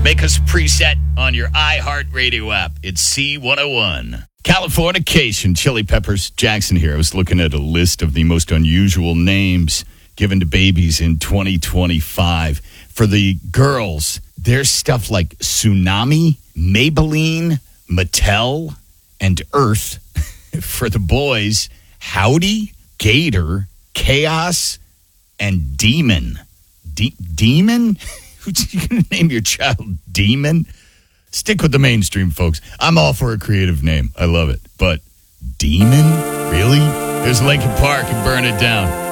Make us a preset on your iHeartRadio app. It's C101. Californication, Chili Peppers, Jackson here. I was looking at a list of the most unusual names given to babies in 2025. For the girls, there's stuff like Tsunami, Maybelline, Mattel, and Earth. For the boys, Howdy, Gator, Chaos, and Demon. Demon? Who's you going to name your child Demon? Stick with the mainstream, folks. I'm all for a creative name. I love it. But Demon? Really? There's Lincoln Park and burn it down.